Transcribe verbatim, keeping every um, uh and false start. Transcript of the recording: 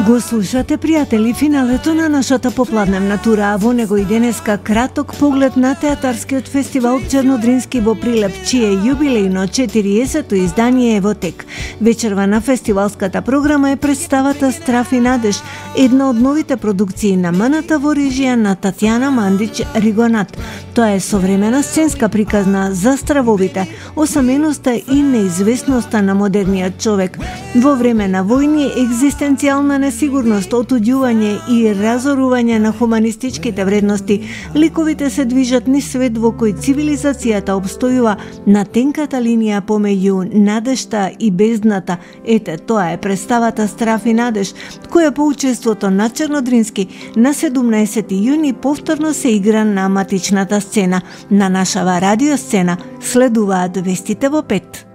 Го слушате, пријатели, финалето на нашата попладневна тура, а во него и денеска краток поглед на театарскиот фестивал Чернодрински во Прилеп, чие јубилејно четириесето издание е во тек. Вечерва на фестивалската програма е представата Страф и надеж, една од новите продукции на МНТ во режија на Татјана Мандич Ригонат. Тоа е современа сценска приказна за стравовите, осаменоста и неизвестноста на модерниот човек. Во време на војни, екзистенцијална несигурност, отуѓување и разорување на хуманистичките вредности, ликовите се движат низ свет во кој цивилизацијата обстојува на тенката линија помеѓу надежта и бездната. Ете, тоа е представата Страф и надеж, која по учеството на Чернодрински на седумнаесети јуни повторно се игра на матичната сцена. На нашава радиосцена следуваат вестите во пет.